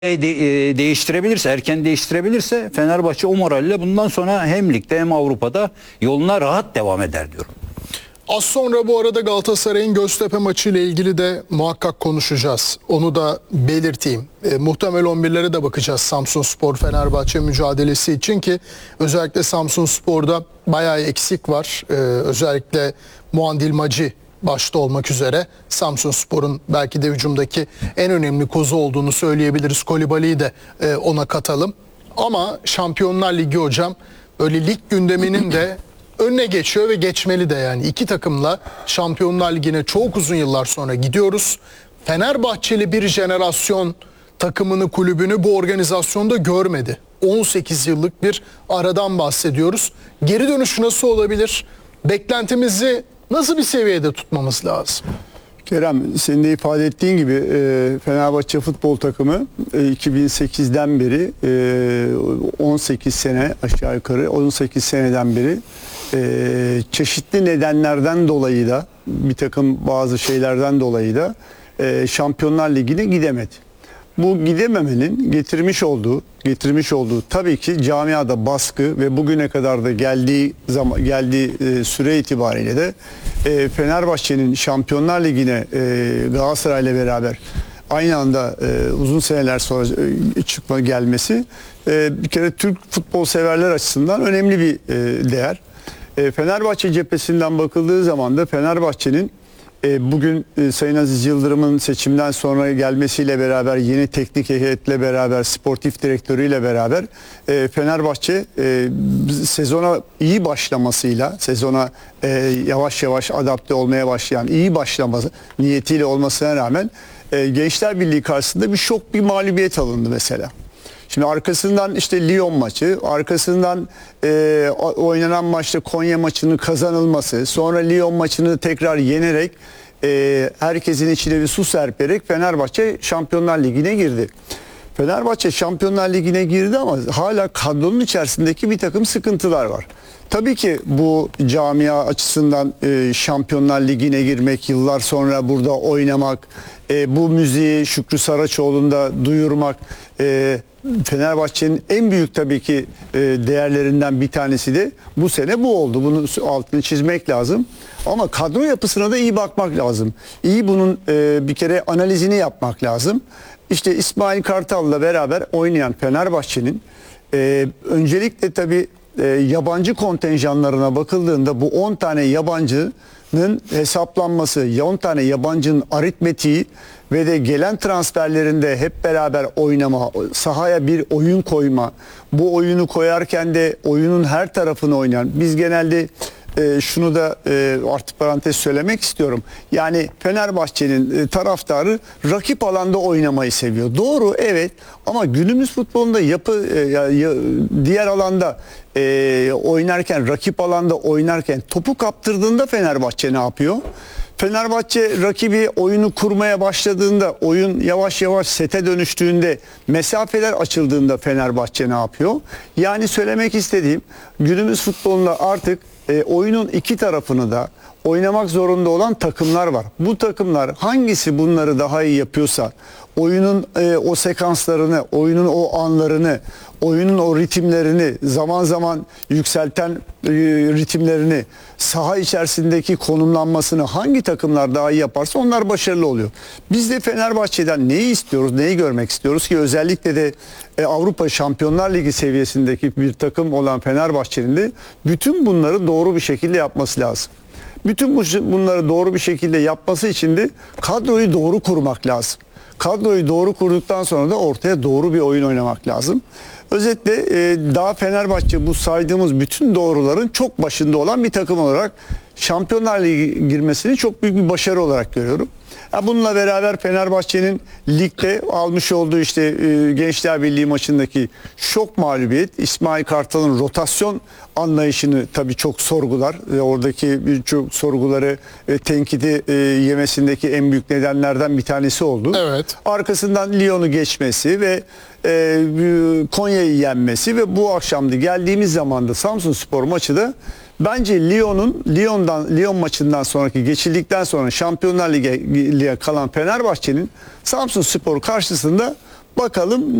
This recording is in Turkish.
değiştirebilirse, erken değiştirebilirse Fenerbahçe o moralle bundan sonra hem ligde hem Avrupa'da yoluna rahat devam eder diyorum. Az sonra bu arada Galatasaray'ın Göztepe maçı ile ilgili de muhakkak konuşacağız. Onu da belirteyim. Muhtemel 11'lere de bakacağız Samsunspor Fenerbahçe mücadelesi için ki özellikle Samsunspor'da bayağı eksik var. Özellikle Muandil Maci başta olmak üzere Samsunspor'un belki de hücumdaki en önemli kozu olduğunu söyleyebiliriz. Kolibali'yi de ona katalım. Ama Şampiyonlar Ligi hocam böyle lig gündeminin de önüne geçiyor ve geçmeli de yani. İki takımla Şampiyonlar Ligi'ne çok uzun yıllar sonra gidiyoruz. Fenerbahçeli bir jenerasyon takımını, kulübünü bu organizasyonda görmedi. 18 yıllık bir aradan bahsediyoruz. Geri dönüş nasıl olabilir? Beklentimizi nasıl bir seviyede tutmamız lazım? Kerem, senin de ifade ettiğin gibi Fenerbahçe futbol takımı 2008'den beri 18 sene aşağı yukarı 18 seneden beri çeşitli nedenlerden dolayı da bir takım bazı şeylerden dolayı da Şampiyonlar Ligi'ne gidemedi. Bu gidememenin getirmiş olduğu tabii ki camiada baskı ve bugüne kadar da geldiği süre itibariyle de Fenerbahçe'nin Şampiyonlar Ligi'ne Galatasaray'la beraber aynı anda uzun seneler sonra çıkma gelmesi bir kere Türk futbol severler açısından önemli bir değer. Fenerbahçe cephesinden bakıldığı zaman da Fenerbahçe'nin bugün Sayın Aziz Yıldırım'ın seçimden sonra gelmesiyle beraber, yeni teknik heyetle beraber, sportif direktörüyle beraber Fenerbahçe sezona iyi başlamasıyla, sezona yavaş yavaş adapte olmaya başlayan, iyi başlaması niyetiyle olmasına rağmen Gençler Birliği karşısında bir mağlubiyet alındı mesela. Şimdi arkasından işte Lyon maçı, arkasından oynanan maçta Konya maçının kazanılması, sonra Lyon maçını tekrar yenerek herkesin içine bir su serperek Fenerbahçe Şampiyonlar Ligi'ne girdi. Fenerbahçe Şampiyonlar Ligi'ne girdi ama hala kadronun içerisindeki bir takım sıkıntılar var. Tabii ki bu camia açısından Şampiyonlar Ligi'ne girmek, yıllar sonra burada oynamak, bu müziği Şükrü Saraçoğlu'nda duyurmak Fenerbahçe'nin en büyük tabii ki değerlerinden bir tanesi de bu sene bu oldu. Bunun altını çizmek lazım. Ama kadro yapısına da iyi bakmak lazım. İyi bunun bir kere analizini yapmak lazım. İşte İsmail Kartal'la beraber oynayan Fenerbahçe'nin öncelikle tabii yabancı kontenjanlarına bakıldığında bu 10 tane yabancının hesaplanması, 10 tane yabancının aritmetiği ve de gelen transferlerinde hep beraber oynama, sahaya bir oyun koyma, bu oyunu koyarken de oyunun her tarafını oynayan, biz genelde şunu da artık parantez söylemek istiyorum. Yani Fenerbahçe'nin taraftarı rakip alanda oynamayı seviyor. Doğru, evet, ama günümüz futbolunda diğer alanda oynarken, rakip alanda oynarken topu kaptırdığında Fenerbahçe ne yapıyor? Fenerbahçe rakibi oyunu kurmaya başladığında, oyun yavaş yavaş sete dönüştüğünde, mesafeler açıldığında Fenerbahçe ne yapıyor? Yani söylemek istediğim, günümüz futbolunda artık oyunun iki tarafını da oynamak zorunda olan takımlar var. Bu takımlar hangisi bunları daha iyi yapıyorsa, oyunun o sekanslarını, oyunun o anlarını, oyunun o ritimlerini, zaman zaman yükselten ritimlerini, saha içerisindeki konumlanmasını hangi takımlar daha iyi yaparsa onlar başarılı oluyor. Biz de Fenerbahçe'den neyi istiyoruz, neyi görmek istiyoruz ki özellikle de Avrupa Şampiyonlar Ligi seviyesindeki bir takım olan Fenerbahçe'nin de bütün bunları doğru bir şekilde yapması lazım. Bütün bunları doğru bir şekilde yapması için de kadroyu doğru kurmak lazım. Kadroyu doğru kurduktan sonra da ortaya doğru bir oyun oynamak lazım. Özetle daha Fenerbahçe bu saydığımız bütün doğruların çok başında olan bir takım olarak Şampiyonlar Ligi girmesini çok büyük bir başarı olarak görüyorum. Bununla beraber Fenerbahçe'nin ligde almış olduğu işte Gençler Birliği maçındaki şok mağlubiyet, İsmail Kartal'ın rotasyon anlayışını tabii çok sorgular. Oradaki birçok sorguları, tenkidi yemesindeki en büyük nedenlerden bir tanesi oldu. Evet. Arkasından Lyon'u geçmesi ve Konya'yı yenmesi ve bu akşamda geldiğimiz zaman da Samsunspor maçı da bence Lyon maçından sonraki geçildikten sonra Şampiyonlar Ligi'ye kalan Fenerbahçe'nin Samsunspor karşısında Bakalım